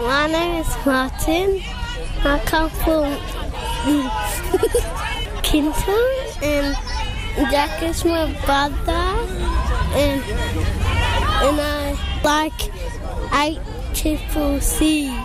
My name is Martin. I come from Kinton, and Jack is my brother, and I like ICCC.